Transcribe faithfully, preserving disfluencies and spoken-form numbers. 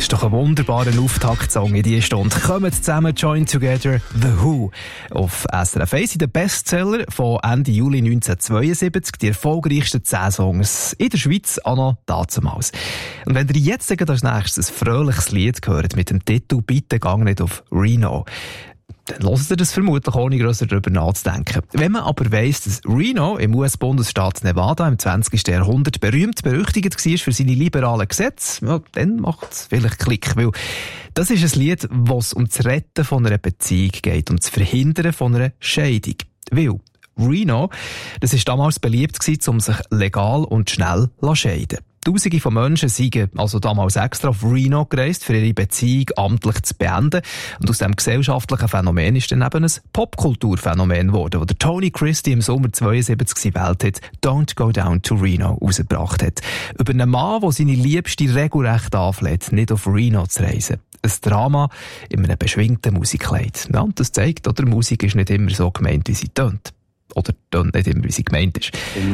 ist doch ein wunderbarer Auftaktsong in diese Stunde. Kommen zusammen, Join Together, The Who. Auf S R F eins in den Bestseller von Ende Juli neunzehnhundertzweiundsiebzig. Die erfolgreichsten zehn Songs in der Schweiz, auch noch dazumals. Und wenn ihr jetzt als nächstes ein fröhliches Lied hört mit dem Titel «Bitte gang nicht auf Reno», dann hört ihr das vermutlich ohne grösser darüber nachzudenken. Wenn man aber weiss, dass Reno im U S-Bundesstaat Nevada im zwanzigsten Jahrhundert berühmt berüchtigt war für seine liberalen Gesetze, ja, dann macht es vielleicht Klick. Weil das ist ein Lied, das um das Retten von einer Beziehung geht, um das Verhindern von einer Scheidung. Weil Reno, das war damals beliebt gewesen, um sich legal und schnell zu scheiden. Tausende von Menschen sind also damals extra auf Reno gereist, für ihre Beziehung amtlich zu beenden. Und aus diesem gesellschaftlichen Phänomen ist dann eben ein Popkulturphänomen geworden, das der Tony Christie im Sommer zweiundsiebzig seine Welt hat «Don't Go Down to Reno» rausgebracht hat. Über einen Mann, der seine Liebste regelrecht anfleht, nicht auf Reno zu reisen. Ein Drama in einem beschwingten Musikkleid. Ja, und das zeigt, oder Musik ist nicht immer so gemeint, wie sie tönt. Oder tönt nicht immer, wie sie gemeint ist.